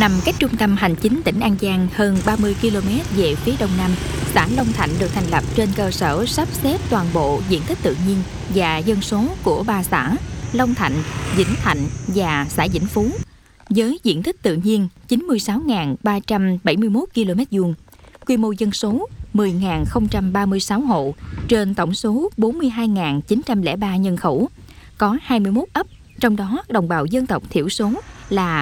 Nằm cách trung tâm hành chính tỉnh An Giang hơn 30 km về phía đông nam, xã Long Thạnh được thành lập trên cơ sở sắp xếp toàn bộ diện tích tự nhiên và dân số của 3 xã Long Thạnh, Vĩnh Thạnh và xã Vĩnh Phú, với diện tích tự nhiên 96.371 km², quy mô dân số 10.036 hộ trên tổng số 42.903 nhân khẩu, có 21 ấp, trong đó đồng bào dân tộc thiểu số là